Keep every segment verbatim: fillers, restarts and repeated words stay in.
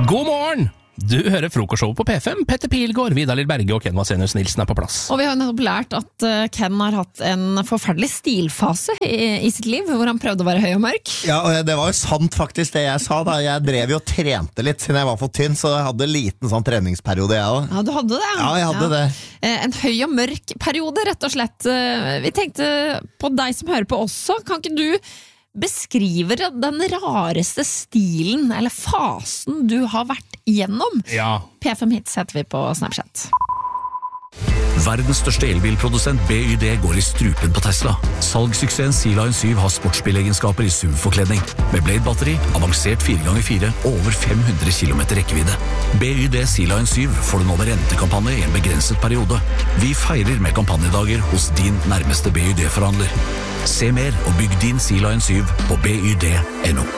God morgen! Du hører frokostshowet på P fem. Petter Pilgaard, Vidar Lill Berge og Ken Vasenius Nilsen er på plass. Og vi har nettopp lært at Ken har hatt en forferdelig stilfase i, i sitt liv, hvor han prøvde å være høy og mørk. Ja, og det var jo sant faktisk det jeg sa da. Jeg drev jo og trente litt siden jeg var for tynn, så jeg hadde en liten sånn treningsperiode jeg også. Ja, du hadde det? Ja, jeg hadde ja. det. En høy og mørk periode, rett og slett. Vi tenkte på deg som hører på også. Kan ikke du beskriver den rareste stilen eller fasen du har vært gjennom? Ja. P fem Hits heter vi på Snapchat. Verdens største elbilprodusent B Y D går i strupen på Tesla. Salgssuksessen Sea-Lion syv har sportsbilegenskaper i S U V-forkledning. Med Blade-batteri, avansert fire ganger fire og over fem hundre kilometer rekkevidde. B Y D Sea-Lion syv får du nå med rentekampanje i en begrenset periode. Vi feirer med kampanjedager hos din nærmeste B Y D-forhandler. Se mer og bygg din Sea-Lion syv på b y d punktum n o.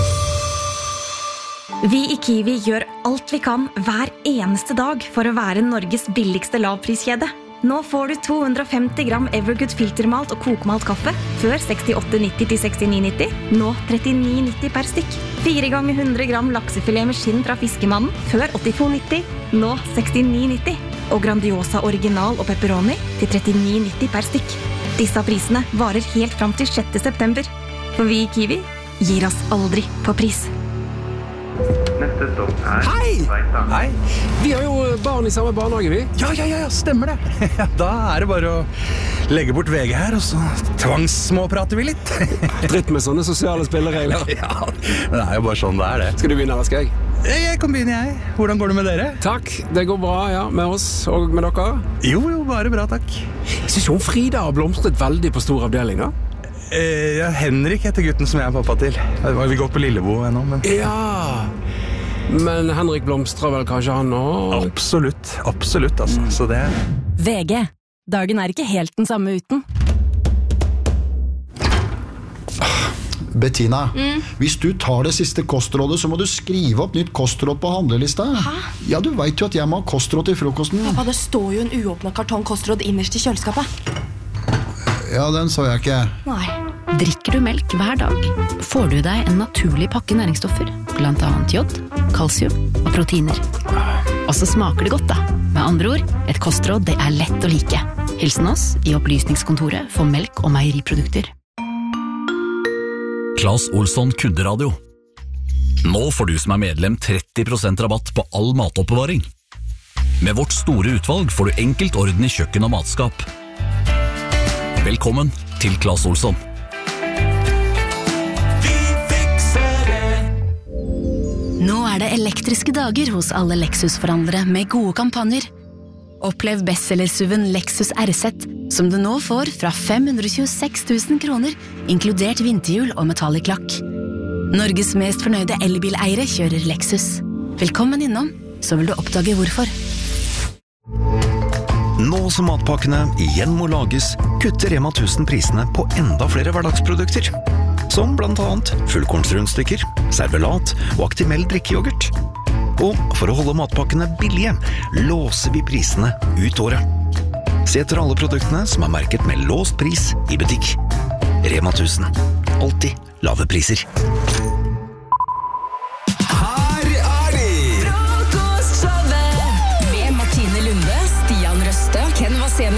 Vi i Kiwi gjør alt vi kan hver eneste dag for å være Norges billigste lavpriskjede. Nå får du to hundre og femti gram Evergood filtermalt og kokmalt kaffe før sekstiåtte nitti til sekstini nitti, nå trettini nitti per stykk. Fire ganger hundre gram laksefilet med skinn fra Fiskemannen før åttito nitti, nå sekstini nitti. Og Grandiosa original og pepperoni til trettini nitti per stykk. Disse prisene varer helt fram til sjette september. For vi i Kiwi gir oss aldri på pris. Neste stopp er Hei! Veita. Hei! Vi har jo barn i samme barnehage, vi. Ja, ja, ja, stemmer det. Ja, da er det bare å legge bort V G her, og så tvangssmåprater vi litt. Dritt med sånne sosiale spilleregler. Ja, det er jo bare sånn det er det. Skal du begynne, eller skal jeg? Jeg kan begynne, jeg. Hvordan går det med dere? Takk, det går bra, ja, med oss og med dere. Jo, jo, bare bra, takk. Jeg synes jo Frida har blomstret veldig på stor avdeling, da. Eh, ja, Henrik heter gutten som jeg er pappa til. Vi går på Lillebo ennå, men... Ja, men Henrik blomstrer vel kanskje han også? Absolutt, absolutt, altså. Så det... V G. Dagen er ikke helt den samme uten. Bettina, mm. hvis du tar det siste kostrådet, så må du skrive opp nytt kostråd på handlelista. Hæ? Ja, du vet jo at jeg må ha kostråd til frokosten. Pappa, det står jo en uåpnet kartong kostråd innerst i kjøleskapet. Ja, den så jeg ikke. Nei. Drikker du melk hver dag, får du deg en naturlig pakke næringsstoffer, blant annet jod, kalsium og proteiner. Og så smaker det godt da. Med andre ord, et kostråd det er lett å like. Hilsen oss i opplysningskontoret for melk og meieriprodukter. Claes Olsson kunderadio. Nå får du som er medlem tretti prosent rabatt på all matoppbevaring. Med vårt store utvalg får du enkelt orden i kjøkken og matskap. Velkommen til Claes Olsson. Vi fikser det. Nå er det elektriske dager hos alle Lexus-forhandlere med gode kampanjer. Opplev bestsellersuven Lexus R Z, som du nå får fra fem hundre tjueseks tusen kroner, inkludert vinterhjul og metallic lakk. Norges mest fornøyde elbileiere kjører Lexus. Velkommen innom, så vil du oppdage hvorfor. Nå som matpakkene igjen må lages, kutter Rema tusen prisene på enda flere hverdagsprodukter. Som blant annet fullkornsrundstykker, servelat og Actimel drikkejoghurt. Og for å holde matpakkene billige, låser vi prisene ut året. Se etter alle produktene som er merket med låst pris i butikk. Rema tusen. Alltid lave priser.